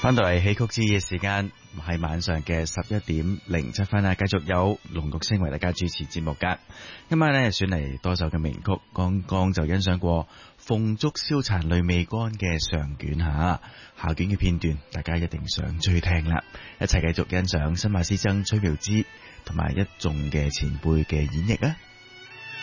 翻到嚟戲曲之夜嘅時間，係晚上嘅11:07啊！繼續有龍國星為大家主持節目噶。今晚咧選嚟多首嘅名曲，剛剛就欣賞過鳳燭燒殘淚未乾嘅上卷下卷嘅片段，大家一定想追聽啦！一齊繼續欣賞新馬師曾崔妙芝同埋一眾嘅前輩嘅演繹啊！